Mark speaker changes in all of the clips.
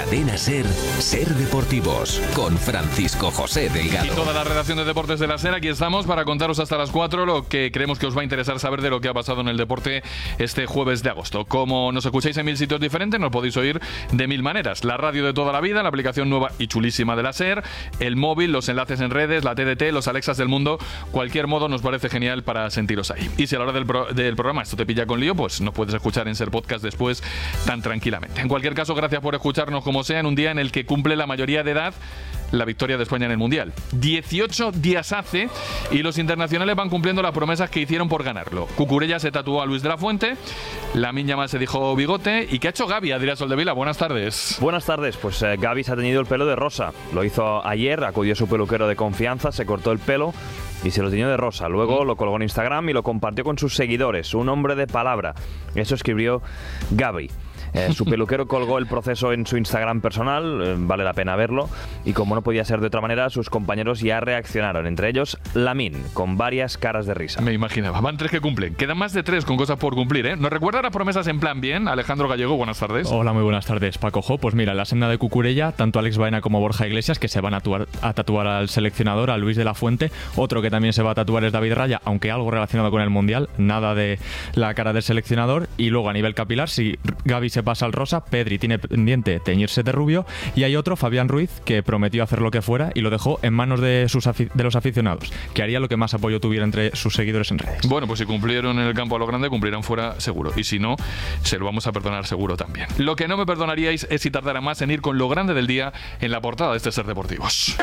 Speaker 1: Cadena SER, Ser Deportivos, con Francisco José Delgado.
Speaker 2: Y toda la redacción de deportes de la SER, aquí estamos para contaros hasta las 4 lo que creemos que os va a interesar saber de lo que ha pasado en el deporte este jueves de agosto. Como nos escucháis en 1000 sitios diferentes, nos podéis oír de 1000 maneras. La radio de toda la vida, la aplicación nueva y chulísima de la SER, el móvil, los enlaces en redes, la TDT, los Alexas del mundo. Cualquier modo nos parece genial para sentiros ahí. Y si a la hora del programa esto te pilla con lío, pues nos puedes escuchar en SER Podcast después tan tranquilamente. En cualquier caso, gracias por escucharnos como sea en un día en el que cumple la mayoría de edad la victoria de España en el Mundial. 18 días hace y los internacionales van cumpliendo las promesas que hicieron por ganarlo. Cucurella se tatuó a Luis de la Fuente, Lamine Yamal se dijo bigote. ¿Y qué ha hecho Gavi, Adrián Soldevila? Buenas tardes.
Speaker 3: Buenas tardes, pues Gavi se ha teñido el pelo de rosa. Lo hizo ayer, acudió a su peluquero de confianza, se cortó el pelo y se lo teñió de rosa. Luego lo colgó en Instagram y lo compartió con sus seguidores. Un hombre de palabra. Eso escribió Gavi. Su peluquero colgó el proceso en su Instagram personal, vale la pena verlo, y como no podía ser de otra manera, sus compañeros ya reaccionaron, entre ellos Lamine, con varias caras de risa.
Speaker 2: Me imaginaba, van 3 que cumplen, quedan más de 3 con cosas por cumplir, ¿eh? ¿Nos recuerda las promesas en plan bien? Alejandro Gallego, buenas tardes.
Speaker 4: Hola, muy buenas tardes, Paco Jo. Pues mira, en la senda de Cucurella, tanto Alex Baena como Borja Iglesias, que se van a tatuar al seleccionador, a Luis de la Fuente. Otro que también se va a tatuar es David Raya, aunque algo relacionado con el Mundial, nada de la cara del seleccionador. Y luego a nivel capilar, si Gavi se pasa al rosa, Pedri tiene pendiente teñirse de rubio, y hay otro, Fabián Ruiz, que prometió hacer lo que fuera y lo dejó en manos de los aficionados, que haría lo que más apoyo tuviera entre sus seguidores en redes.
Speaker 2: Bueno, pues si cumplieron en el campo a lo grande, cumplirán fuera seguro, y si no, se lo vamos a perdonar seguro también. Lo que no me perdonaríais es si tardara más en ir con lo grande del día en la portada de este Ser Deportivos,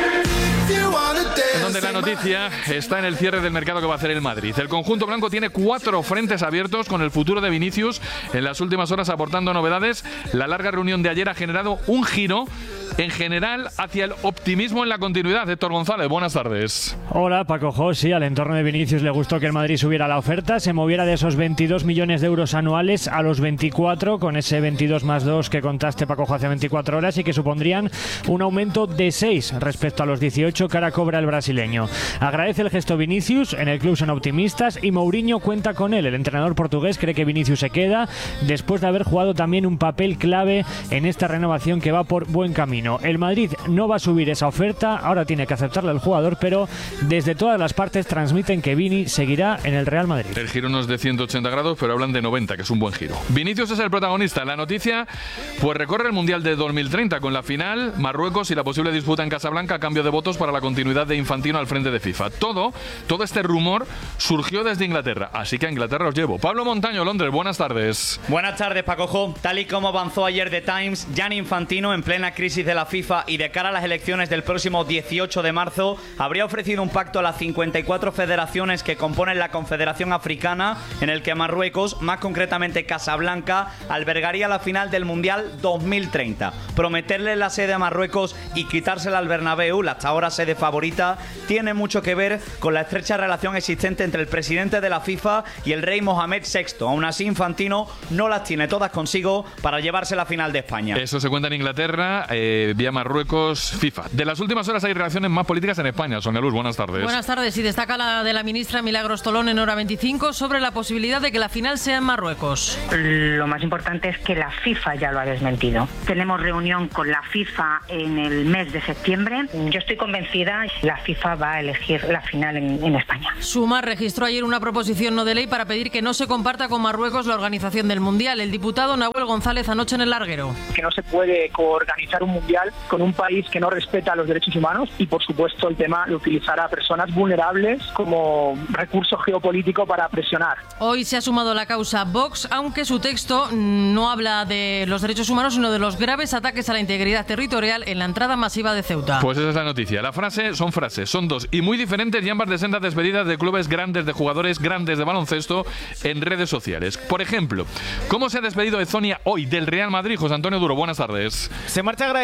Speaker 2: donde la noticia está en el cierre del mercado que va a hacer el Madrid. El conjunto blanco tiene 4 frentes abiertos con el futuro de Vinicius en las últimas horas aportando novedades. La larga reunión de ayer ha generado un giro en general hacia el optimismo en la continuidad. Héctor González, buenas tardes.
Speaker 5: Hola, Paco Jo. Sí, al entorno de Vinicius le gustó que el Madrid subiera la oferta, se moviera de esos 22 millones de euros anuales a los 24, con ese 22 más 2 que contaste, Paco Jo, hace 24 horas, y que supondrían un aumento de 6 respecto a los 18 que ahora cobra el brasileño. Agradece el gesto Vinicius, en el club son optimistas y Mourinho cuenta con él. El entrenador portugués cree que Vinicius se queda después de haber jugado también un papel clave en esta renovación que va por buen camino. El Madrid no va a subir esa oferta, ahora tiene que aceptarla el jugador, pero desde todas las partes transmiten que Vini seguirá en el Real Madrid.
Speaker 2: El giro no es de 180 grados, pero hablan de 90, que es un buen giro. Vinicius es el protagonista. La noticia, pues recorre el Mundial de 2030 con la final, Marruecos y la posible disputa en Casablanca a cambio de votos para la continuidad de Infantino al frente de FIFA. Todo este rumor surgió desde Inglaterra, así que a Inglaterra os llevo. Pablo Montaño, Londres, buenas tardes.
Speaker 6: Buenas tardes, Paco Jo. Tal y como avanzó ayer The Times, Gianni Infantino, en plena crisis de la FIFA y de cara a las elecciones del próximo 18 de marzo, habría ofrecido un pacto a las 54 federaciones que componen la Confederación Africana, en el que Marruecos, más concretamente Casablanca, albergaría la final del Mundial 2030. Prometerle la sede a Marruecos y quitársela al Bernabéu, la hasta ahora sede favorita, tiene mucho que ver con la estrecha relación existente entre el presidente de la FIFA y el rey Mohamed VI. Aún así, Infantino no las tiene todas consigo para llevarse la final de España.
Speaker 2: Eso se cuenta en Inglaterra, vía Marruecos, FIFA. De las últimas horas hay reacciones más políticas en España. Sonia Luz, buenas tardes.
Speaker 7: Buenas tardes. Y destaca la de la ministra Milagros Tolón en Hora 25 sobre la posibilidad de que la final sea en Marruecos.
Speaker 8: Lo más importante es que la FIFA ya lo ha desmentido. Tenemos reunión con la FIFA en el mes de septiembre. Yo estoy convencida, la FIFA va a elegir la final en España.
Speaker 7: Sumar registró ayer una proposición no de ley para pedir que no se comparta con Marruecos la organización del Mundial. El diputado Nahuel González anoche en El Larguero.
Speaker 9: Que no se puede coorganizar un Mundial con un país que no respeta los derechos humanos y, por supuesto, el tema de utilizar a personas vulnerables como recurso geopolítico para presionar.
Speaker 7: Hoy se ha sumado a la causa Vox, aunque su texto no habla de los derechos humanos, sino de los graves ataques a la integridad territorial en la entrada masiva de Ceuta.
Speaker 2: Pues esa es la noticia. La frase son frases, son dos y muy diferentes, y ambas de sendas despedidas de clubes grandes, de jugadores grandes de baloncesto en redes sociales. Por ejemplo, ¿cómo se ha despedido Ezonia hoy del Real Madrid? José Antonio Duro, buenas tardes.
Speaker 10: Se marcha agradecido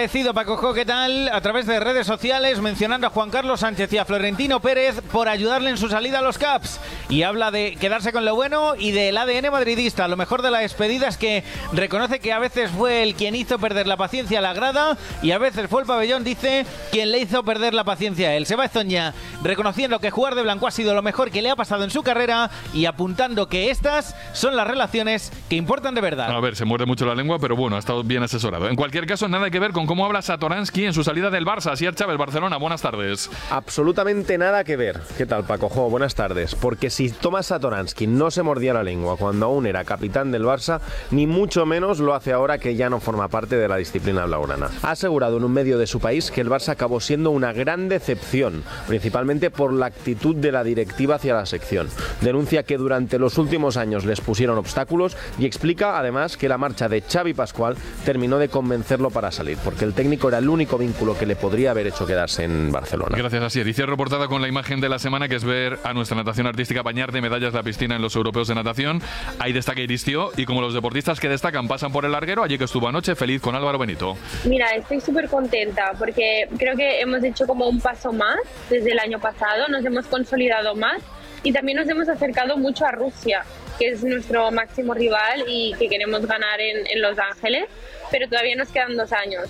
Speaker 10: agradecido, Paco, ¿qué tal? A través de redes sociales, mencionando a Juan Carlos Sánchez y a Florentino Pérez por ayudarle en su salida a los Caps. Y habla de quedarse con lo bueno y del ADN madridista. Lo mejor de la despedida es que reconoce que a veces fue el quien hizo perder la paciencia a la grada y a veces fue el pabellón, dice, quien le hizo perder la paciencia a él. Se va Ezoña reconociendo que jugar de blanco ha sido lo mejor que le ha pasado en su carrera y apuntando que estas son las relaciones que importan de verdad.
Speaker 2: A ver, se muerde mucho la lengua, pero bueno, ha estado bien asesorado. En cualquier caso, nada que ver con cómo habla Satoransky en su salida del Barça. Asier Chávez, Barcelona, buenas tardes.
Speaker 11: Absolutamente nada que ver. ¿Qué tal, Paco? Buenas tardes. Porque si Tomás Satoransky no se mordía la lengua cuando aún era capitán del Barça, ni mucho menos lo hace ahora que ya no forma parte de la disciplina blaugrana. Ha asegurado en un medio de su país que el Barça acabó siendo una gran decepción, principalmente por la actitud de la directiva hacia la sección. Denuncia que durante los últimos años les pusieron obstáculos y explica además que la marcha de Xavi Pascual terminó de convencerlo para salir, porque el técnico era el único vínculo que le podría haber hecho quedarse en Barcelona.
Speaker 2: Gracias, Asier. Y cierro portada con la imagen de la semana, que es ver a nuestra natación artística bañar de medallas la piscina en los europeos de natación. Ahí destaca Iristio, y como los deportistas que destacan pasan por el larguero, allí que estuvo anoche, feliz con Álvaro Benito.
Speaker 12: Mira, estoy súper contenta porque creo que hemos hecho como un paso más desde el año pasado, nos hemos consolidado más y también nos hemos acercado mucho a Rusia, que es nuestro máximo rival y que queremos ganar en Los Ángeles, pero todavía nos quedan 2 años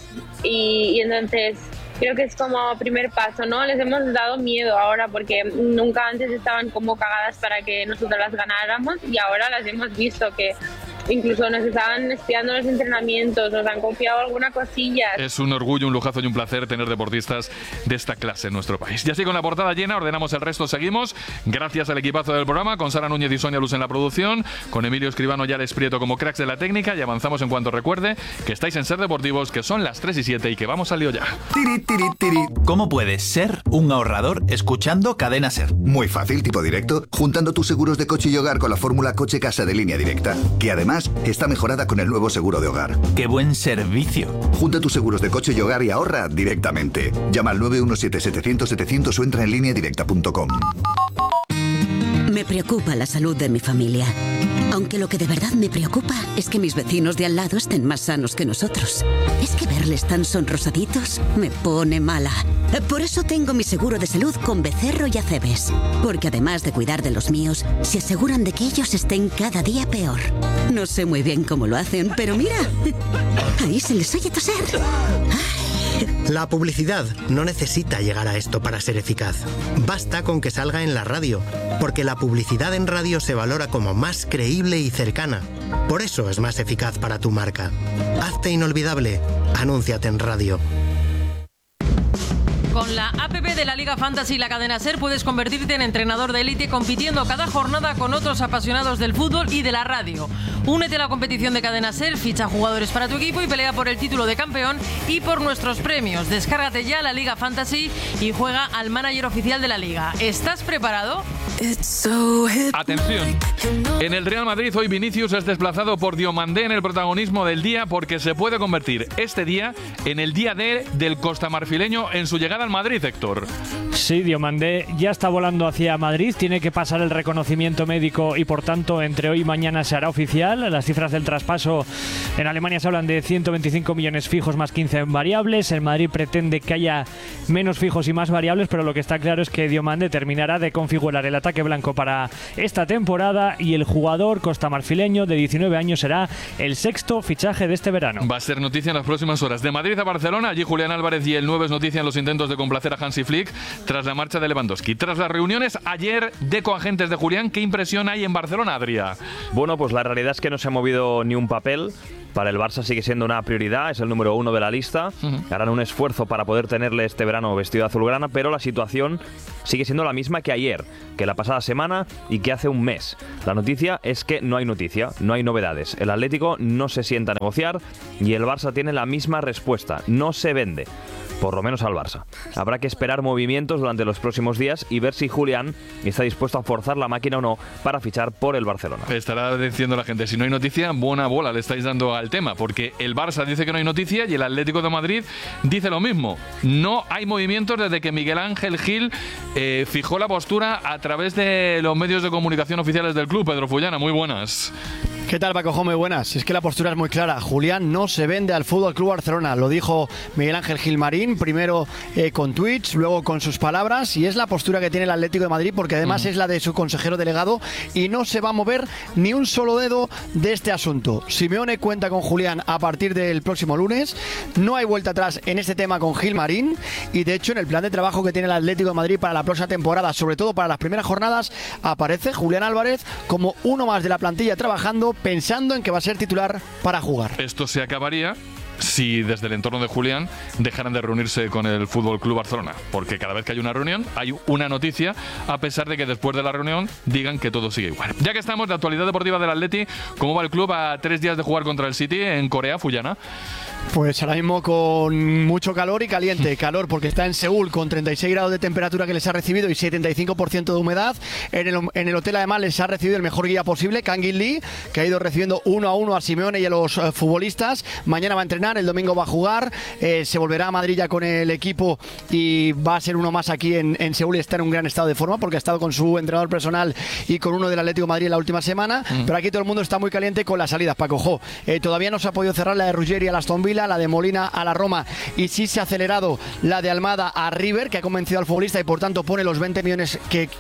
Speaker 12: y entonces creo que es como primer paso, ¿no? Les hemos dado miedo ahora porque nunca antes estaban como cagadas para que nosotros las ganáramos y ahora las hemos visto que incluso nos estaban espiando los entrenamientos, nos han confiado alguna cosilla.
Speaker 2: Es un orgullo, un lujazo y un placer tener deportistas de esta clase en nuestro país. Y así con la portada llena, ordenamos el resto, seguimos. Gracias al equipazo del programa, con Sara Núñez y Sonia Luz en la producción, con Emilio Escribano y Alex Prieto como cracks de la técnica, y avanzamos en cuanto recuerde que estáis en Ser Deportivos, que son las 3:07 y que vamos al lío ya.
Speaker 13: Tiri, tiri, tiri. ¿Cómo puedes ser un ahorrador escuchando Cadena Ser?
Speaker 14: Muy fácil, tipo directo, juntando tus seguros de coche y hogar con la fórmula Coche Casa de Línea Directa, que además está mejorada con el nuevo seguro de hogar.
Speaker 13: ¡Qué buen servicio!
Speaker 14: Junta tus seguros de coche y hogar y ahorra directamente. Llama al 917-700-700 o entra en lineadirecta.com.
Speaker 15: Me preocupa la salud de mi familia. Aunque lo que de verdad me preocupa es que mis vecinos de al lado estén más sanos que nosotros. Es que verles tan sonrosaditos me pone mala. Por eso tengo mi seguro de salud con Becerro y Acebes. Porque además de cuidar de los míos, se aseguran de que ellos estén cada día peor. No sé muy bien cómo lo hacen, pero mira, ahí se les oye toser.
Speaker 16: La publicidad no necesita llegar a esto para ser eficaz. Basta con que salga en la radio, porque la publicidad en radio se valora como más creíble y cercana. Por eso es más eficaz para tu marca. Hazte inolvidable. Anúnciate en radio.
Speaker 7: Con la app de la Liga Fantasy y la cadena SER puedes convertirte en entrenador de élite compitiendo cada jornada con otros apasionados del fútbol y de la radio. Únete a la competición de cadena SER, ficha jugadores para tu equipo y pelea por el título de campeón y por nuestros premios. Descárgate ya la Liga Fantasy y juega al manager oficial de la Liga. ¿Estás preparado?
Speaker 2: Atención, en el Real Madrid hoy Vinicius es desplazado por Diomandé en el protagonismo del día, porque se puede convertir este día en el día D del costamarfileño en su llegada al Madrid, Héctor.
Speaker 5: Sí, Diomandé ya está volando hacia Madrid, tiene que pasar el reconocimiento médico y por tanto entre hoy y mañana se hará oficial. Las cifras del traspaso en Alemania se hablan de 125 millones fijos más 15 variables. En Madrid pretende que haya menos fijos y más variables, pero lo que está claro es que Diomandé terminará de configurar el ataque blanco para esta temporada y el jugador costamarfileño de 19 años será el 6º fichaje de este verano.
Speaker 2: Va a ser noticia en las próximas horas. De Madrid a Barcelona, allí Julián Álvarez y el 9 es noticia en los intentos de complacer a Hansi Flick tras la marcha de Lewandowski. Tras las reuniones ayer de coagentes de Julián, ¿qué impresión hay en Barcelona, Adrià?
Speaker 3: Bueno, pues la realidad es que no se ha movido ni un papel. Para el Barça sigue siendo una prioridad, es el número 1 de la lista. Harán un esfuerzo para poder tenerle este verano vestido de azulgrana, pero la situación sigue siendo la misma que ayer, que la pasada semana y que hace un mes. La noticia es que no hay noticia, no hay novedades. El Atlético no se sienta a negociar y el Barça tiene la misma respuesta, no se vende. Por lo menos al Barça. Habrá que esperar movimientos durante los próximos días y ver si Julián está dispuesto a forzar la máquina o no para fichar por el Barcelona.
Speaker 2: Estará diciendo la gente, si no hay noticia, buena bola le estáis dando al tema, porque el Barça dice que no hay noticia y el Atlético de Madrid dice lo mismo. No hay movimientos desde que Miguel Ángel Gil fijó la postura a través de los medios de comunicación oficiales del club. Pedro Fullana, muy buenas.
Speaker 17: ¿Qué tal, Paco? Muy buenas. Es que la postura es muy clara. Julián no se vende al Fútbol Club Barcelona. Lo dijo Miguel Ángel Gilmarín, primero con tweets, luego con sus palabras, y es la postura que tiene el Atlético de Madrid, porque además es la de su consejero delegado y no se va a mover ni un solo dedo de este asunto. Simeone cuenta con Julián a partir del próximo lunes. No hay vuelta atrás en este tema con Gilmarín, y de hecho en el plan de trabajo que tiene el Atlético de Madrid para la próxima temporada, sobre todo para las primeras jornadas, aparece Julián Álvarez como uno más de la plantilla trabajando, pensando en que va a ser titular para jugar.
Speaker 2: Esto se acabaría si desde el entorno de Julián dejaran de reunirse con el Fútbol Club Barcelona, porque cada vez que hay una reunión hay una noticia, a pesar de que después de la reunión digan que todo sigue igual. Ya que estamos, de actualidad deportiva del Atleti, ¿cómo va el club a 3 días de jugar contra el City en Corea, Fuyana?
Speaker 17: Pues ahora mismo con mucho calor y caliente. Calor porque está en Seúl con 36 grados de temperatura que les ha recibido y 75% de humedad. En el hotel además les ha recibido el mejor guía posible, Kang In Lee, que ha ido recibiendo 1-1 a Simeone y a los futbolistas. Mañana va a entrenar, el domingo va a jugar, se volverá a Madrid ya con el equipo y va a ser uno más aquí en Seúl y está en un gran estado de forma porque ha estado con su entrenador personal y con uno del Atlético de Madrid en la última semana. Pero aquí todo el mundo está muy caliente con las salidas, Paco. Todavía no se ha podido cerrar la de Ruggeri a la Aston Villa, la de Molina a la Roma, y sí se ha acelerado la de Almada a River, que ha convencido al futbolista y por tanto pone los 20 millones que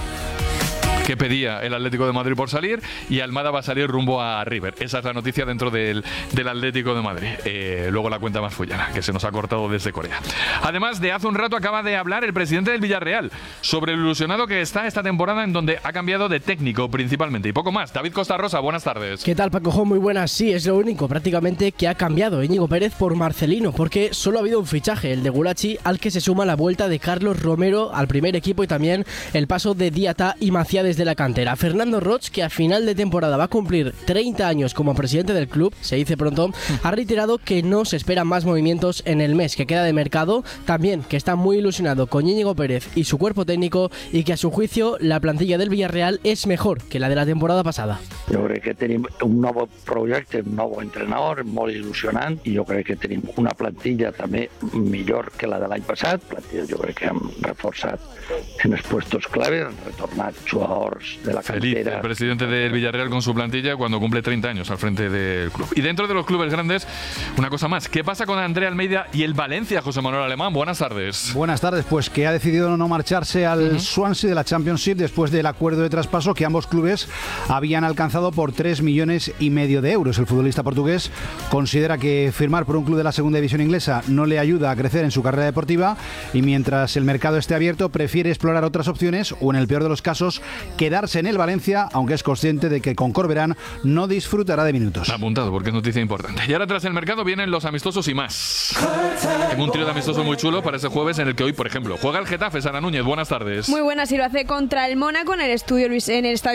Speaker 2: pedía el Atlético de Madrid por salir, y Almada va a salir rumbo a River. Esa es la noticia dentro del Atlético de Madrid. Luego la cuenta más Fuyana, que se nos ha cortado desde Corea. Además, de hace un rato acaba de hablar el presidente del Villarreal sobre lo ilusionado que está esta temporada, en donde ha cambiado de técnico principalmente y poco más. David Costa Rosa, buenas tardes.
Speaker 18: ¿Qué tal, Paco? Muy buenas. Sí, es lo único prácticamente que ha cambiado Íñigo Pérez por Marcelino, porque solo ha habido un fichaje, el de Gulachi, al que se suma la vuelta de Carlos Romero al primer equipo y también el paso de Diatá y Maciá desde la cantera. Fernando Roig, que a final de temporada va a cumplir 30 años como presidente del club, se dice pronto, ha reiterado que no se esperan más movimientos en el mes que queda de mercado, también que está muy ilusionado con Íñigo Pérez y su cuerpo técnico y que a su juicio la plantilla del Villarreal es mejor que la de la temporada pasada.
Speaker 19: Jo crec que tenim un nou projecte, un nou entrenador molt il·lusionant, i jo crec que tenim una plantilla també millor que la de l'any passat. Plantilla, jo crec que hem reforçat en els puestos clave, han retornat jugadors de la
Speaker 2: Feliz
Speaker 19: cantera.
Speaker 2: el presidente del Villarreal con su plantilla cuando cumple 30 años al frente del club. Y dentro de los clubes grandes, una cosa más. ¿Qué pasa con Andrea Almeida y el Valencia, José Manuel Alemán? Buenas tardes.
Speaker 20: Buenas tardes, pues que ha decidido no marcharse al Swansea de la Championship después del acuerdo de traspaso que ambos clubes habían alcanzado por 3,5 millones de euros. El futbolista portugués considera que firmar por un club de la segunda división inglesa no le ayuda a crecer en su carrera deportiva, y mientras el mercado esté abierto prefiere explorar otras opciones o, en el peor de los casos, quedarse en el Valencia, aunque es consciente de que con Corberán no disfrutará de minutos.
Speaker 2: Apuntado, porque es noticia importante. Y ahora, tras el mercado, vienen los amistosos y más. Tengo un trío de amistosos muy chulo para este jueves, en el que hoy, por ejemplo, juega el Getafe. Sara Núñez, buenas tardes.
Speaker 21: Muy buenas, y lo hace contra el Mónaco en el Estadio Luis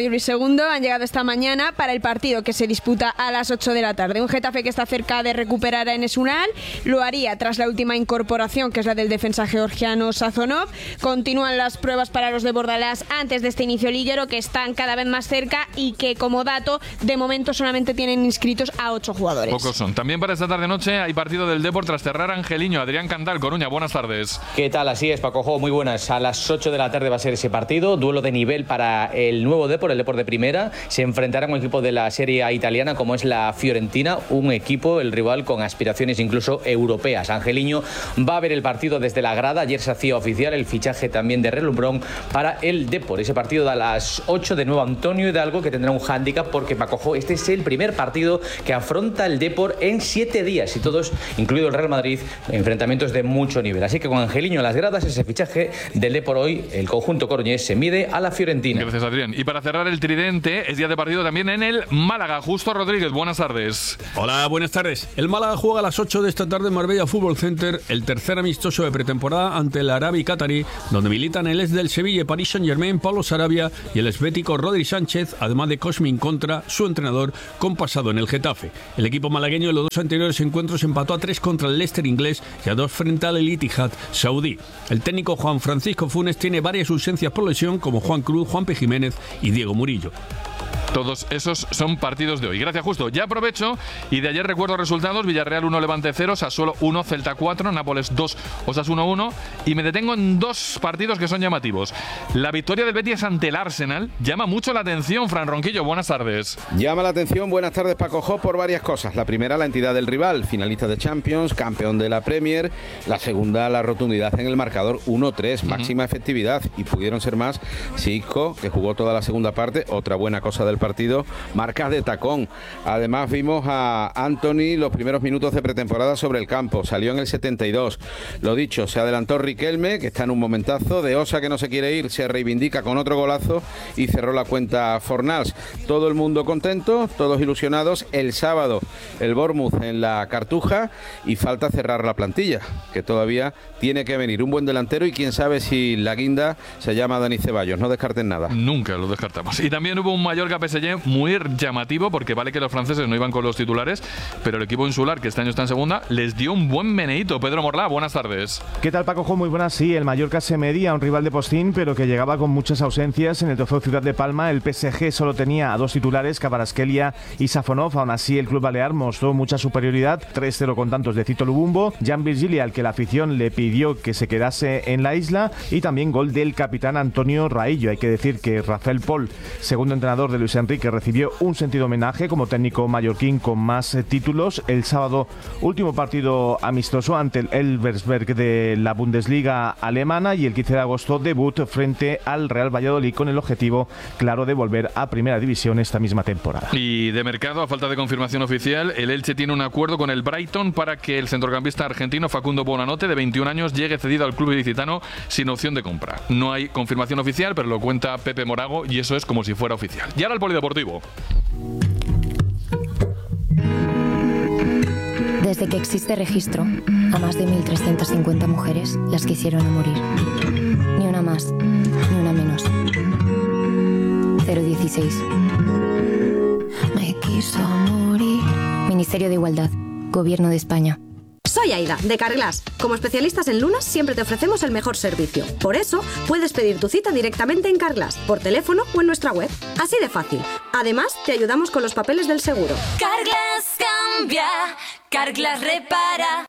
Speaker 21: II. Han llegado esta mañana para el partido que se disputa a las 8 de la tarde. Un Getafe que está cerca de recuperar a Enes Unal. Lo haría tras la última incorporación, que es la del defensa georgiano Sazonov. Continúan las pruebas para los de Bordalás antes de este inicio liguero, que están cada vez más cerca y que, como dato, de momento solamente tienen inscritos a 8 jugadores.
Speaker 2: Pocos son. También para esta tarde-noche hay partido del Depor tras cerrar Angeliño. Adrián Candal, Coruña, buenas tardes.
Speaker 22: ¿Qué tal? Así es, Paco. Muy buenas. A las 8 de la tarde va a ser ese partido. Duelo de nivel para el nuevo Depor, el Depor de primera. Se enfrentará a un equipo de la Serie A italiana como es la Fiorentina, un equipo, el rival, con aspiraciones incluso europeas. Angeliño va a ver el partido desde la grada. Ayer se hacía oficial el fichaje también de Relumbrón para el Depor. Ese partido da a las 8, de nuevo Antonio Hidalgo, que tendrá un hándicap porque, Paco, este es el primer partido que afronta el Depor en 7 días, y todos, incluido el Real Madrid, enfrentamientos de mucho nivel. Así que con Angeliño en las gradas, ese fichaje del Depor hoy, el conjunto coruñés se mide a la Fiorentina.
Speaker 2: Gracias, Adrián. Y para cerrar el tridente, es día de partido también en el Málaga. Justo Rodríguez, buenas tardes.
Speaker 23: Hola, buenas tardes. El Málaga juega a las 8 de esta tarde en Marbella Fútbol Center, el tercer amistoso de pretemporada ante el Arabi Qatarí, donde militan el ex del Sevilla y Paris Saint-Germain, Pablo Sarabia, y el esbético Rodri Sánchez, además de Cosmin Contra, su entrenador, con pasado en el Getafe. El equipo malagueño en los 2 anteriores encuentros empató a 3 contra el Leicester inglés y a 2 frente al El Ittihad saudí. El técnico Juan Francisco Funes tiene varias ausencias por lesión, como Juan Cruz, Juanpe Jiménez y Diego Murillo.
Speaker 2: Todos esos son partidos de hoy. Gracias, Justo. Ya aprovecho y de ayer recuerdo resultados: Villarreal 1, Levante 0, Sassuolo 1, Celta 4, Nápoles 2, Osasuna 1. Y me detengo en dos partidos que son llamativos. La victoria del Betis ante el Arsenal llama mucho la atención. Fran Ronquillo, buenas tardes.
Speaker 1: Llama la atención, buenas tardes, Paco Jo, por varias cosas. La primera, la entidad del rival, finalista de Champions, campeón de la Premier. La segunda, la rotundidad en el marcador, 1-3, máxima efectividad. Y pudieron ser más si Isco, que jugó toda la segunda parte, otra buena cosa del partido, marcas de tacón. Además vimos a Anthony los primeros minutos de pretemporada sobre el campo, salió en el 72. Lo dicho, se adelantó Riquelme, que está en un momentazo, de Osa, que no se quiere ir, se reivindica con otro golazo y cerró la cuenta Fornals. Todo el mundo contento, todos ilusionados. El sábado el Bournemouth en la Cartuja y falta cerrar la plantilla, que todavía tiene que venir un buen delantero y quién sabe si la guinda se llama Dani Ceballos. No descarten nada.
Speaker 2: Nunca lo descartamos. Y también hubo un Mallorca-PSG muy llamativo, porque vale que los franceses no iban con los titulares, pero el equipo insular, que este año está en segunda, les dio un buen meneíto. Pedro Morlá, buenas tardes.
Speaker 4: ¿Qué tal, Paco? Muy buenas. Sí, el Mallorca se medía a un rival de postín, pero que llegaba con muchas ausencias. En el trofeo Ciudad de Palma, el PSG solo tenía a dos titulares, Kvaratskhelia y Safonov. Aún así, el club balear mostró mucha superioridad, 3-0 con tantos de Cito Lubumbo, Jan Virgili, al que la afición le pidió que se quedase en la isla, y también gol del capitán Antonio Raillo. Hay que decir que Rafael Pol, segundo entrenador de Luis Enrique, recibió un sentido homenaje como técnico mallorquín con más títulos. El sábado, último partido amistoso ante el Elversberg de la Bundesliga alemana, y el 15 de agosto debut frente al Real Valladolid con el objetivo claro de volver a Primera División esta misma temporada.
Speaker 2: Y de mercado, a falta de confirmación oficial, el Elche tiene un acuerdo con el Brighton para que el centrocampista argentino Facundo Bonanote, de 21 años, llegue cedido al club ilicitano sin opción de compra. No hay confirmación oficial, pero lo cuenta Pepe Morago y eso es como si fuera oficial. Y ahora el polideportivo.
Speaker 6: Desde que existe registro, a más de 1.350 mujeres las quisieron no morir. Ni una más, ni una menos. 016. Me quiso morir. Ministerio de Igualdad, Gobierno de España.
Speaker 24: Soy Aida, de Carglass. Como especialistas en lunas, siempre te ofrecemos el mejor servicio. Por eso, puedes pedir tu cita directamente en Carglass, por teléfono o en nuestra web. Así de fácil. Además, te ayudamos con los papeles del seguro.
Speaker 25: Carglass cambia, Carglass repara.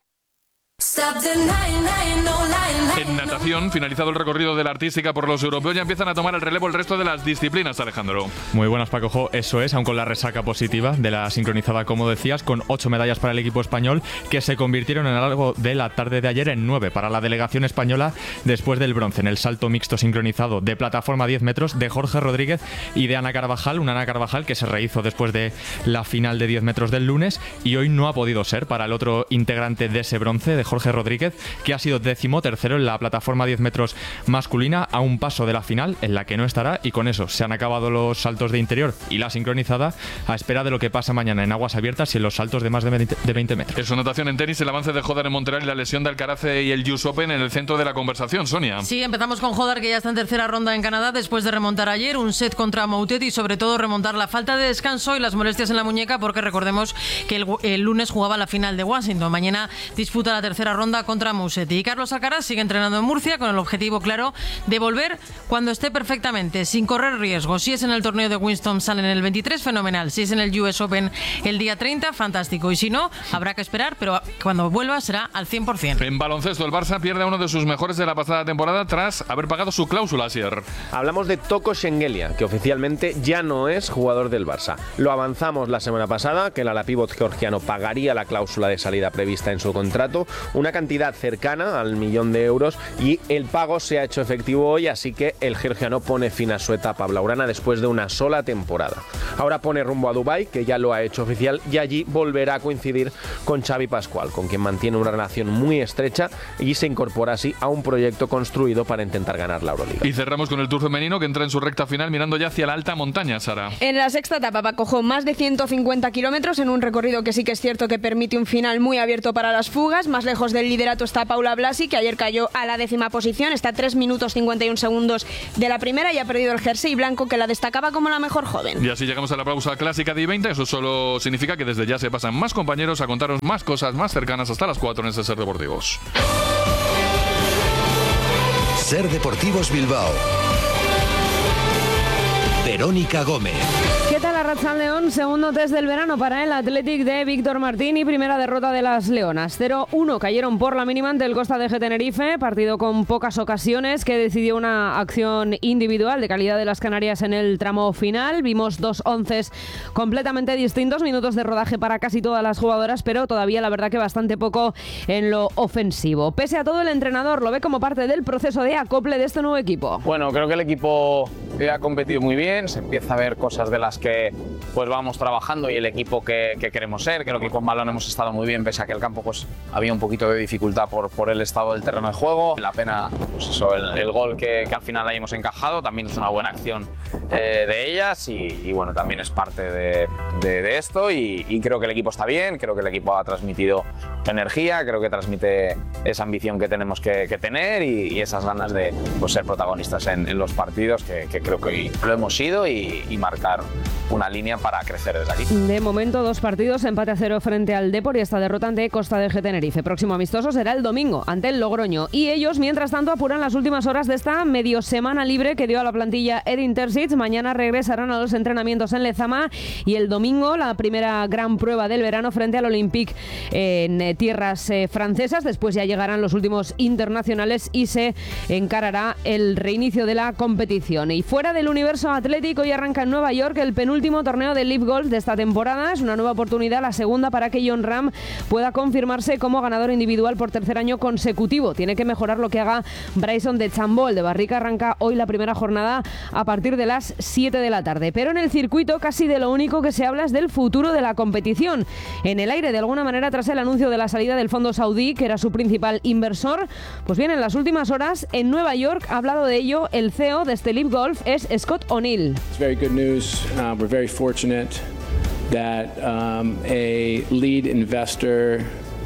Speaker 2: En natación, finalizado el recorrido de la artística por los europeos, ya empiezan a tomar el relevo el resto de las disciplinas, Alejandro.
Speaker 26: Muy buenas, Paco Jo. Eso es, aun con la resaca positiva de la sincronizada, como decías, con 8 medallas para el equipo español, que se convirtieron a lo largo de la tarde de ayer en 9 para la delegación española, después del bronce en el salto mixto sincronizado de plataforma 10 metros de Jorge Rodríguez y de Ana Carvajal, una Ana Carvajal que se rehizo después de la final de 10 metros del lunes y hoy no ha podido ser para el otro integrante de ese bronce, de Jorge Rodríguez, que ha sido 13º en la plataforma 10 metros masculina, a un paso de la final en la que no estará, y con eso se han acabado los saltos de interior y la sincronizada, a espera de lo que pasa mañana en aguas abiertas y en los saltos de más de 20 metros.
Speaker 2: Eso, natación. En tenis, el avance de Jodar en Montreal y la lesión de Alcaraz y el US Open en el centro de la conversación. Sonia.
Speaker 7: Sí, empezamos con Jodar, que ya está en tercera ronda en Canadá después de remontar ayer un set contra Moutet y sobre todo remontar la falta de descanso y las molestias en la muñeca, porque recordemos que el lunes jugaba la final de Washington. Mañana disputa la tercera ronda contra Musetti. Y Carlos Alcaraz sigue entrenando en Murcia con el objetivo claro de volver cuando esté perfectamente, sin correr riesgo. Si es en el torneo de Winston-Salem en el 23, fenomenal. Si es en el US Open el día 30, fantástico. Y si no, habrá que esperar, pero cuando vuelva será al 100%.
Speaker 2: En baloncesto, el Barça pierde a uno de sus mejores de la pasada temporada tras haber pagado su cláusula, Asier.
Speaker 11: Hablamos de Toko Shengelia, que oficialmente ya no es jugador del Barça. Lo avanzamos la semana pasada, que el ala pívot georgiano pagaría la cláusula de salida prevista en su contrato, una cantidad cercana al 1.000.000 de euros, y el pago se ha hecho efectivo hoy, así que el georgiano pone fin a su etapa blaugrana después de una sola temporada. Ahora pone rumbo a Dubái, que ya lo ha hecho oficial, y allí volverá a coincidir con Xavi Pascual, con quien mantiene una relación muy estrecha, y se incorpora así a un proyecto construido para intentar ganar la Euroliga.
Speaker 2: Y cerramos con el Tour femenino, que entra en su recta final mirando ya hacia la alta montaña, Sara.
Speaker 21: En la sexta etapa, Paco, más de 150 kilómetros en un recorrido que sí que es cierto que permite un final muy abierto para las fugas. Más lejos del liderato está Paula Blasi, que ayer cayó a la 10ª posición, está a 3 minutos 51 segundos de la primera y ha perdido el jersey blanco que la destacaba como la mejor joven.
Speaker 2: Y así llegamos a la pausa clásica de I-20. Eso solo significa que desde ya se pasan más compañeros a contaros más cosas más cercanas hasta las 4 en este Ser Deportivos.
Speaker 27: Ser Deportivos Bilbao. Verónica Gómez.
Speaker 21: ¿Qué tal,
Speaker 8: Arratsaldeón, segundo test del verano para el Athletic de Víctor Martín y primera derrota de las Leonas. 0-1 cayeron por la mínima ante el Costa de Tenerife, partido con pocas ocasiones que decidió una acción individual de calidad de las Canarias en el tramo final. Vimos 2 onces completamente distintos, minutos de rodaje para casi todas las jugadoras, pero todavía la verdad que bastante poco en lo ofensivo. Pese a todo, el entrenador lo ve como parte del proceso de acople de este nuevo equipo.
Speaker 9: Bueno, creo que el equipo ha competido muy bien, se empieza a ver cosas de las que pues vamos trabajando y el equipo que queremos ser. Creo que con balón hemos estado muy bien, pese a que el campo pues había un poquito de dificultad por el estado del terreno de juego. La pena, pues eso, el gol que al final hayamos encajado también es una buena acción de ellas y bueno, también es parte de esto y creo que el equipo está bien, creo que el equipo ha transmitido energía, creo que transmite esa ambición que tenemos que tener y esas ganas de pues, ser protagonistas en los partidos que creo que hoy lo hemos sido y marcar una línea para crecer desde aquí.
Speaker 8: De momento 2 partidos, empate a 0 frente al Depor y esta derrota ante Costa de Tenerife. Próximo amistoso será el domingo ante el Logroño y ellos mientras tanto apuran las últimas horas de esta medio semana libre que dio a la plantilla Edin Terzic. Mañana regresarán a los entrenamientos en Lezama y el domingo la primera gran prueba del verano frente al Olympique en tierras francesas. Después ya llegarán los últimos internacionales y se encarará el reinicio de la competición. Y fuera del universo atlético, hoy arranca en Nueva York el penúltimo torneo de LIV Golf de esta temporada. Es una nueva oportunidad, la segunda para que Jon Rahm pueda confirmarse como ganador individual por tercer año consecutivo. Tiene que mejorar lo que haga Bryson DeChambeau. El de Barrica arranca hoy la primera jornada a partir de las 7 de la tarde. Pero en el circuito casi de lo único que se habla es del futuro de la competición. En el aire, de alguna manera, tras el anuncio de la salida del fondo saudí, que era su principal inversor, pues bien, en las últimas horas en Nueva York ha hablado de ello el CEO de este LIV Golf, es Scott O'Neill.
Speaker 10: It's very good news. We're very fortunate that a lead investor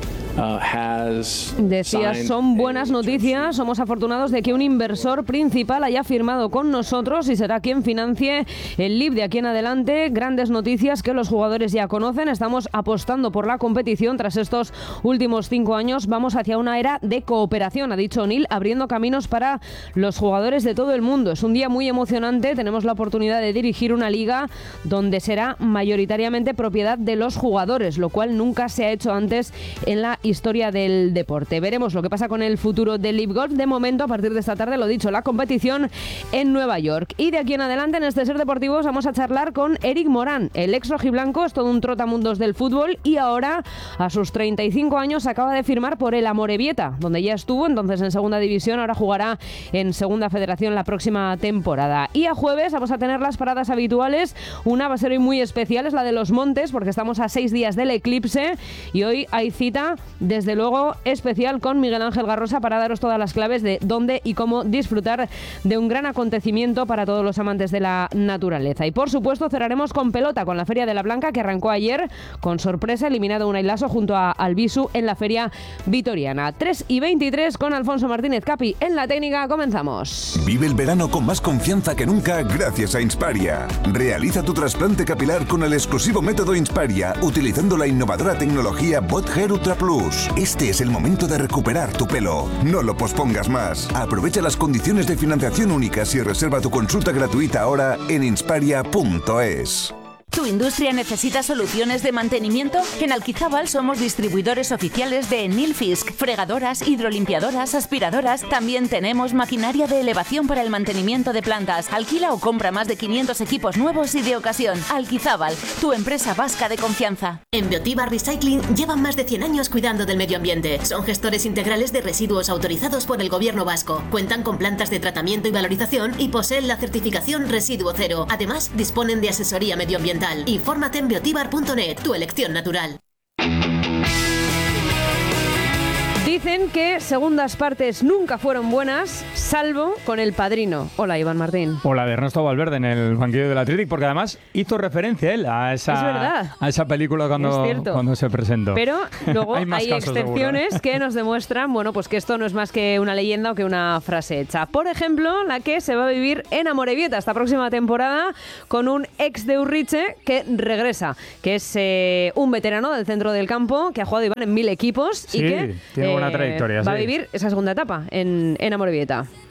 Speaker 8: Decía, son buenas noticias, somos afortunados de que un inversor principal haya firmado con nosotros y será quien financie el LIV de aquí en adelante. Grandes noticias que los jugadores ya conocen, estamos apostando por la competición. Tras estos últimos 5 años vamos hacia una era de cooperación, ha dicho O'Neill, abriendo caminos para los jugadores de todo el mundo. Es un día muy emocionante, tenemos la oportunidad de dirigir una liga donde será mayoritariamente propiedad de los jugadores, lo cual nunca se ha hecho antes en la historia del deporte. Veremos lo que pasa con el futuro del LIV Golf. De momento, a partir de esta tarde, lo dicho, la competición en Nueva York. Y de aquí en adelante, en este Ser Deportivos, vamos a charlar con Eric Morán. El ex rojiblanco es todo un trotamundos del fútbol y ahora, a sus 35 años, acaba de firmar por el Amorebieta, donde ya estuvo entonces en segunda división, ahora jugará en segunda federación la próxima temporada. Y a jueves vamos a tener las paradas habituales. Una va a ser hoy muy especial, es la de los Montes, porque estamos a 6 días del eclipse y hoy hay cita desde luego especial con Miguel Ángel Garrosa para daros todas las claves de dónde y cómo disfrutar de un gran acontecimiento para todos los amantes de la naturaleza. Y por supuesto cerraremos con pelota, con la Feria de la Blanca, que arrancó ayer con sorpresa, eliminado Unai Laso junto a Albisu en la Feria Vitoriana. 3:23 con Alfonso Martínez Capi en la técnica. Comenzamos.
Speaker 12: Vive el verano con más confianza que nunca gracias a Insparia. Realiza tu trasplante capilar con el exclusivo método Insparia, utilizando la innovadora tecnología Bot Hair Ultra Plus. Este es el momento de recuperar tu pelo. No lo pospongas más. Aprovecha las condiciones de financiación únicas y reserva tu consulta gratuita ahora en insparia.es.
Speaker 13: ¿Tu industria necesita soluciones de mantenimiento? En Alquizábal somos distribuidores oficiales de Nilfisk, fregadoras, hidrolimpiadoras, aspiradoras. También tenemos maquinaria de elevación para el mantenimiento de plantas. Alquila o compra más de 500 equipos nuevos y de ocasión. Alquizábal, tu empresa vasca de confianza.
Speaker 14: En Biotibar Recycling llevan más de 100 años cuidando del medio ambiente. Son gestores integrales de residuos autorizados por el gobierno vasco. Cuentan con plantas de tratamiento y valorización y poseen la certificación Residuo Cero. Además, disponen de asesoría medioambiental. Infórmate en biotibar.net, tu elección natural.
Speaker 8: Dicen que segundas partes nunca fueron buenas, salvo con El Padrino. Hola, Iván Martín.
Speaker 27: Hola, de Ernesto Valverde en el banquillo del Athletic, porque además hizo referencia él a esa película cuando se presentó.
Speaker 8: Pero luego hay
Speaker 27: casos,
Speaker 8: excepciones
Speaker 27: seguro, ¿eh?
Speaker 8: que nos demuestran, bueno, pues que esto no es más que una leyenda o que una frase hecha. Por ejemplo, la que se va a vivir en Amorebieta esta próxima temporada con un ex de Urriche que regresa, que es un veterano del centro del campo que ha jugado Iván en 1000 equipos
Speaker 27: sí,
Speaker 8: y que
Speaker 27: tiene buena trayectoria,
Speaker 8: va a vivir esa segunda etapa en Amorebieta.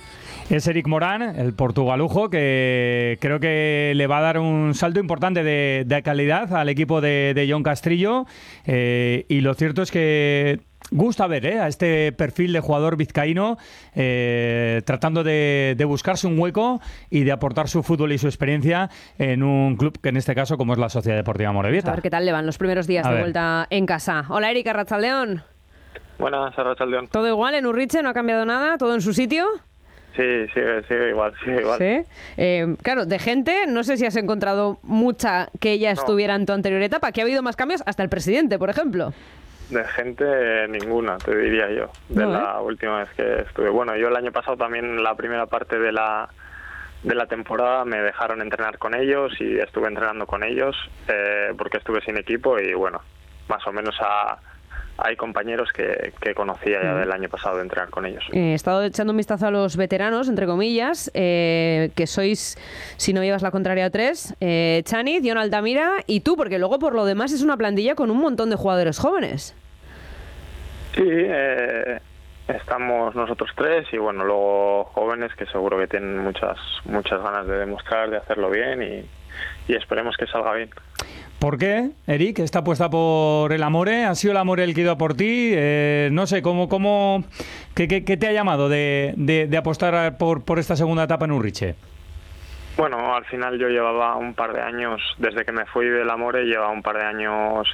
Speaker 27: Es Eric Morán, el portugalujo, que creo que le va a dar un salto importante de calidad al equipo de Jon Castrillo. Y lo cierto es que gusta ver a este perfil de jugador vizcaíno tratando de buscarse un hueco y de aportar su fútbol y su experiencia en un club que en este caso como es la Sociedad Deportiva Amorebieta.
Speaker 8: A ver qué tal le van los primeros días de vuelta en casa. Hola Eric, Arratsaldeon.
Speaker 3: Buenas, Arratsaldeon.
Speaker 8: ¿Todo igual en Urriche? ¿No ha cambiado nada? ¿Todo en su sitio?
Speaker 3: Sí, sigue igual.
Speaker 8: ¿Sí? Claro, de gente, no sé si has encontrado mucha que ya estuviera en tu anterior etapa, que ha habido más cambios, hasta el presidente, por ejemplo.
Speaker 3: De gente ninguna, te diría yo, la última vez que estuve. Bueno, yo el año pasado también, la primera parte de la temporada, me dejaron entrenar con ellos y estuve entrenando con ellos porque estuve sin equipo y bueno, más o menos hay compañeros que conocía ya del año pasado de entrenar con ellos.
Speaker 8: He estado echando un vistazo a los veteranos, entre comillas, que sois, si no me llevas la contraria, 3, Chani, Dion Altamira y tú, porque luego por lo demás es una plantilla con un montón de jugadores jóvenes.
Speaker 3: Sí, estamos nosotros 3 y bueno, luego jóvenes que seguro que tienen muchas ganas de demostrar, de hacerlo bien y esperemos que salga bien.
Speaker 27: ¿Por qué, Eric? ¿Está apuesta por el Amore? ¿Ha sido el Amore el que ha ido a por ti? No sé, ¿qué te ha llamado de apostar por esta segunda etapa en Urriche?
Speaker 3: Bueno, al final yo llevaba un par de años, desde que me fui del Amore, llevaba un par de años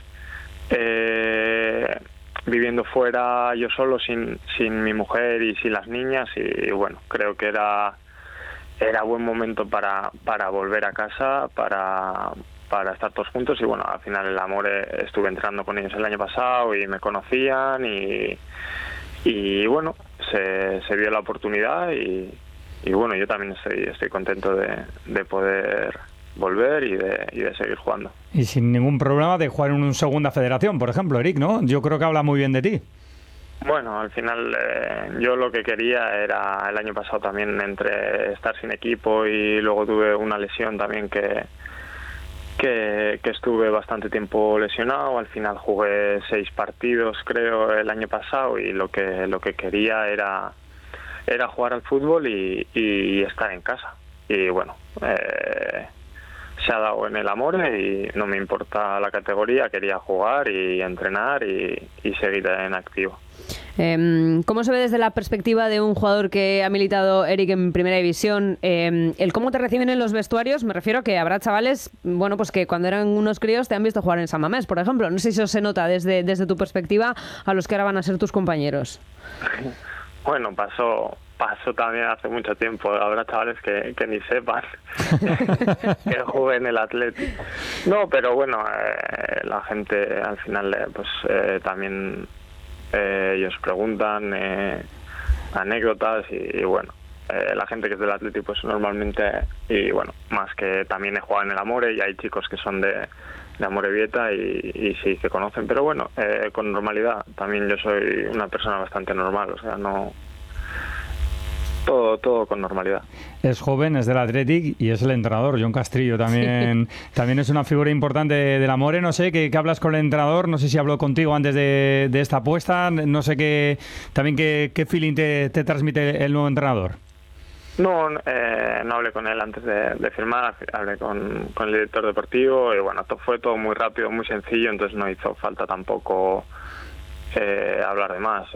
Speaker 3: viviendo fuera yo solo, sin mi mujer y sin las niñas y bueno, creo que era buen momento para volver a casa, para estar todos juntos y bueno, al final el Amore estuve entrenando con ellos el año pasado y me conocían y bueno, se dio la oportunidad y bueno, yo también estoy contento de poder volver y de seguir jugando.
Speaker 27: Y sin ningún problema de jugar en una segunda federación, por ejemplo, Eric, ¿no? Yo creo que habla muy bien de ti.
Speaker 3: Bueno, al final yo lo que quería era el año pasado también entre estar sin equipo y luego tuve una lesión también que estuve bastante tiempo lesionado. Al final jugué 6 partidos creo el año pasado y lo que quería era jugar al fútbol y estar en casa y bueno, se ha dado en el Amore y no me importa la categoría, quería jugar y entrenar y seguir en activo.
Speaker 8: ¿Cómo se ve desde la perspectiva de un jugador que ha militado, Eric, en Primera División? El cómo te reciben en los vestuarios, me refiero a que habrá chavales, bueno, pues que cuando eran unos críos te han visto jugar en San Mamés, por ejemplo. No sé si eso se nota desde tu perspectiva a los que ahora van a ser tus compañeros.
Speaker 3: Bueno, pasó también hace mucho tiempo. Habrá chavales que ni sepan que jugué en el Athletic. No, pero bueno, la gente al final pues también ellos preguntan anécdotas y bueno, la gente que es del Athletic pues normalmente, y bueno, más que también he jugado en el Amore y hay chicos que son de Amorebieta y sí que conocen, pero bueno, con normalidad. También yo soy una persona bastante normal, o sea, no... Todo con normalidad.
Speaker 27: Es joven, es del Athletic y es el entrenador, Jon Castrillo, también es una figura importante del Amore. No sé, ¿qué hablas con el entrenador? No sé si habló contigo antes de esta apuesta. No sé qué feeling te transmite el nuevo entrenador.
Speaker 3: No hablé con él antes de firmar, hablé con el director deportivo y bueno, fue todo muy rápido, muy sencillo, entonces no hizo falta tampoco hablar de más.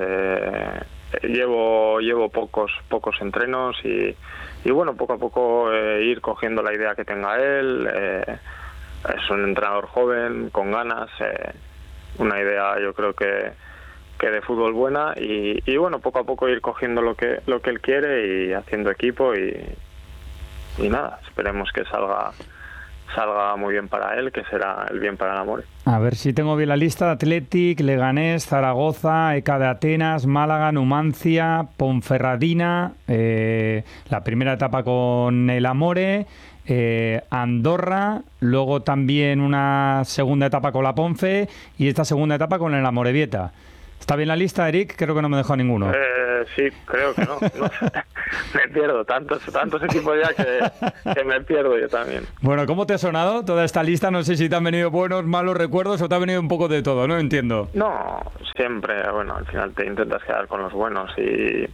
Speaker 3: Llevo pocos entrenos y bueno, poco a poco ir cogiendo la idea que tenga él. Es un entrenador joven, con ganas, una idea yo creo que de fútbol buena y bueno, poco a poco ir cogiendo lo que él quiere y haciendo equipo y nada, esperemos que salga muy bien para él, que será el bien para el Amore.
Speaker 27: A ver si tengo bien la lista: Athletic, Leganés, Zaragoza, ECA de Atenas, Málaga, Numancia, Ponferradina, la primera etapa con el Amore, Andorra, luego también una segunda etapa con la Ponfe y esta segunda etapa con el Amorebieta. ¿Está bien la lista, Eric? Creo que no me he dejado ninguno.
Speaker 3: Sí, creo que no. Me pierdo tantos equipos ya que me pierdo yo también.
Speaker 27: Bueno, ¿cómo te ha sonado toda esta lista? No sé si te han venido buenos, malos recuerdos o te ha venido un poco de todo, no entiendo.
Speaker 3: No, siempre, bueno, al final te intentas quedar con los buenos y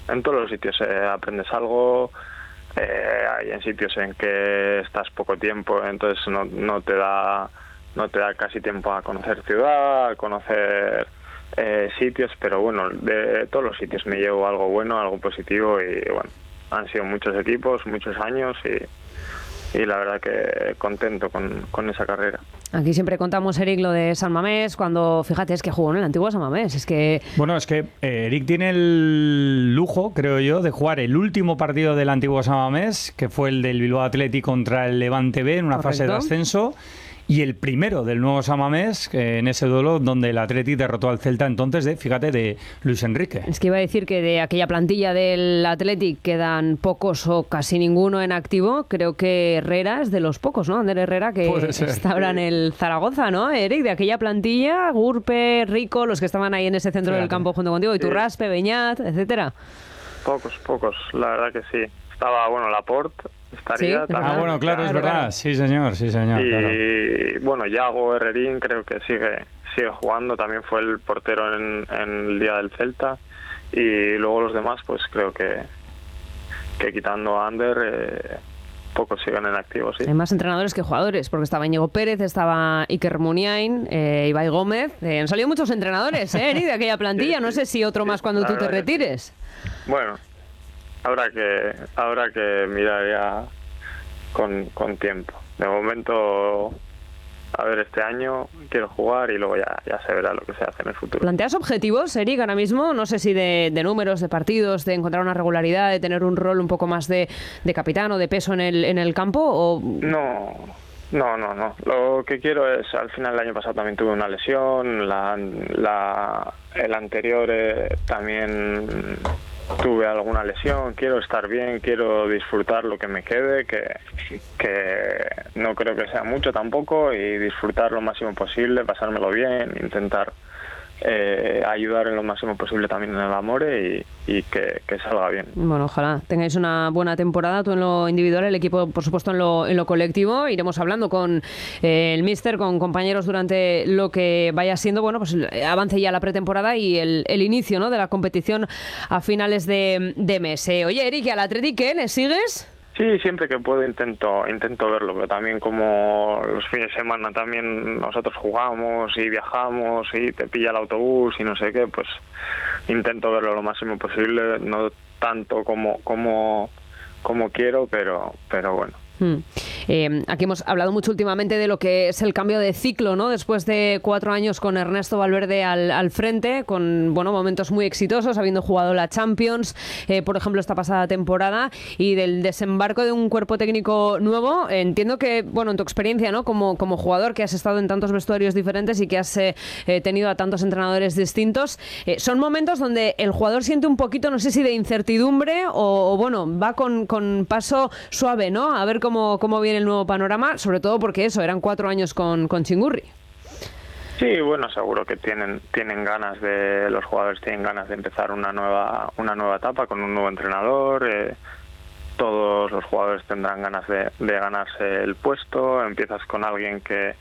Speaker 3: en todos los sitios aprendes algo. Hay en sitios en que estás poco tiempo, entonces no te da casi tiempo a conocer ciudad, a conocer sitios, pero bueno, de todos los sitios me llevo algo bueno, algo positivo, y bueno, han sido muchos equipos, muchos años, y la verdad que contento con esa carrera.
Speaker 8: Aquí siempre contamos, Eric, lo de San Mamés, cuando, fíjate, es que jugó en el antiguo San Mamés, es que...
Speaker 27: Bueno, es que Eric tiene el lujo, creo yo, de jugar el último partido del antiguo San Mamés, que fue el del Bilbao Athletic contra el Levante B en una fase de ascenso, y el primero del nuevo San Mamés, en ese duelo donde el Athletic derrotó al Celta entonces de Luis Enrique.
Speaker 8: Es que iba a decir que de aquella plantilla del Athletic quedan pocos o casi ninguno en activo. Creo que Herrera es de los pocos, ¿no? Ander Herrera, que está ahora en el Zaragoza, ¿no? Eric, de aquella plantilla, Gurpe, Rico, los que estaban ahí en ese centro del campo junto contigo, Iturraspe, Beñat, etcétera.
Speaker 3: Pocos, la verdad que sí. Estaba, bueno, Laporte, estaría también.
Speaker 27: Bueno, claro, es verdad. Sí, señor.
Speaker 3: Y
Speaker 27: claro.
Speaker 3: Bueno, Yago Herrerín creo que sigue jugando, también fue el portero en el día del Celta, y luego los demás pues creo que quitando a Ander, pocos siguen en activo, sí.
Speaker 8: Hay más entrenadores que jugadores, porque estaba Íñigo Pérez, estaba Iker Muniain, Ibai Gómez, han salido muchos entrenadores, Eric, de aquella plantilla, no sé si otro más cuando tú te retires.
Speaker 3: Bueno, habrá que mirar ya con tiempo. De momento, a ver, este año quiero jugar y luego ya se verá lo que se hace en el futuro.
Speaker 8: ¿Planteas objetivos, Eric, ahora mismo? No sé si de números, de partidos, de encontrar una regularidad, de tener un rol un poco más de capitán o de peso en el campo, o...
Speaker 3: No. Lo que quiero es, al final el año pasado también tuve una lesión, el anterior también tuve alguna lesión. Quiero estar bien, quiero disfrutar lo que me quede, que no creo que sea mucho tampoco, y disfrutar lo máximo posible, pasármelo bien, intentar ayudar en lo máximo posible también en el Amore y que salga bien.
Speaker 8: Bueno, ojalá tengáis una buena temporada, tú en lo individual, el equipo por supuesto en lo colectivo. Iremos hablando con el míster, con compañeros durante lo que vaya siendo, bueno, pues avance ya la pretemporada y el inicio, ¿no?, de la competición a finales de mes. Oye, Eric, ¿y al Athletic qué? ¿Le sigues?
Speaker 3: Sí, siempre que puedo intento verlo, pero también como los fines de semana también nosotros jugamos y viajamos y te pilla el autobús y no sé qué, pues intento verlo lo máximo posible, no tanto como quiero, pero bueno.
Speaker 8: Aquí hemos hablado mucho últimamente de lo que es el cambio de ciclo, ¿no? Después de 4 años con Ernesto Valverde al frente, con momentos muy exitosos, habiendo jugado la Champions, por ejemplo, esta pasada temporada, y del desembarco de un cuerpo técnico nuevo. Entiendo que, en tu experiencia, ¿no?, como jugador, que has estado en tantos vestuarios diferentes y que has tenido a tantos entrenadores distintos, son momentos donde el jugador siente un poquito, no sé si de incertidumbre o va con paso suave, ¿no?, a ver cómo viene el nuevo panorama, sobre todo porque eran 4 años con Chingurri.
Speaker 3: Sí, bueno, seguro que los jugadores tienen ganas de empezar una nueva etapa con un nuevo entrenador. Todos los jugadores tendrán ganas de ganarse el puesto. Empiezas con alguien que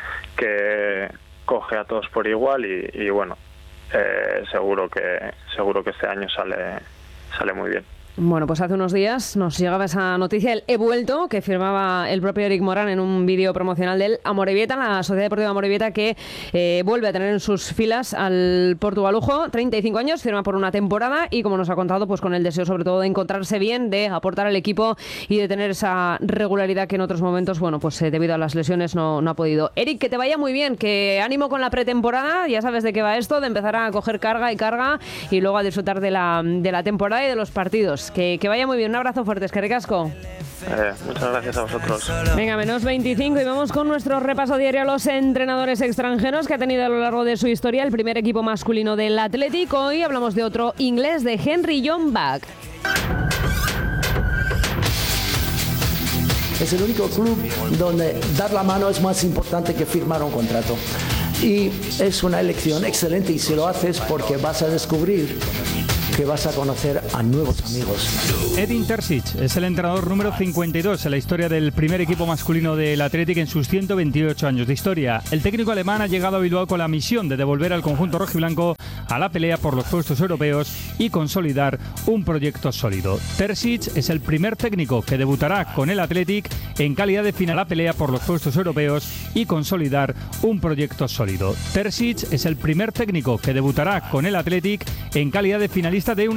Speaker 3: coge a todos por igual y bueno, seguro que este año sale muy bien.
Speaker 8: Bueno, pues hace unos días nos llegaba esa noticia, el he vuelto, que firmaba el propio Eric Morán en un vídeo promocional del Amorebieta, la Sociedad Deportiva Amorebieta, que vuelve a tener en sus filas al portugalujo. 35 años, firma por una temporada y, como nos ha contado, pues con el deseo sobre todo de encontrarse bien, de aportar al equipo y de tener esa regularidad que en otros momentos, debido a las lesiones no ha podido. Eric, que te vaya muy bien, que ánimo con la pretemporada, ya sabes de qué va esto, de empezar a coger carga y luego a disfrutar de la temporada y de los partidos. Que vaya muy bien, un abrazo fuerte, es que ricasco.
Speaker 3: Muchas gracias a vosotros.
Speaker 8: Venga, menos 25 y vamos con nuestro repaso diario a los entrenadores extranjeros que ha tenido a lo largo de su historia el primer equipo masculino del Athletic. Hoy hablamos de otro inglés, de Henry John Buck.
Speaker 5: Es el único club donde dar la mano es más importante que firmar un contrato. Y es una elección excelente, y si lo haces porque vas a descubrir que vas a conocer a nuevos amigos.
Speaker 27: Edin Terzic es el entrenador número 52 en la historia del primer equipo masculino del Athletic en sus 128 años de historia. El técnico alemán ha llegado a Bilbao con la misión de devolver al conjunto rojiblanco a la pelea por los puestos europeos y consolidar un proyecto sólido. Terzic es el primer técnico que debutará con el Athletic en calidad de final a la pelea por los puestos europeos y consolidar un proyecto sólido. Terzic es el primer técnico que debutará con el Athletic en calidad de finalista de